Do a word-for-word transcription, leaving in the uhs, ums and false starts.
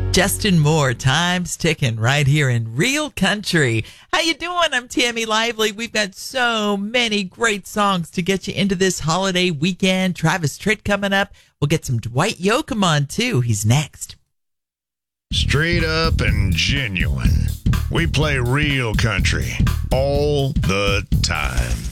Justin Moore, time's ticking right here in Real Country. How you doing? I'm Tammy Lively. We've got so many great songs to get you into this holiday weekend. Travis Tritt coming up. We'll get some Dwight Yoakam on, too. He's next. Straight up and genuine. We play real country all the time.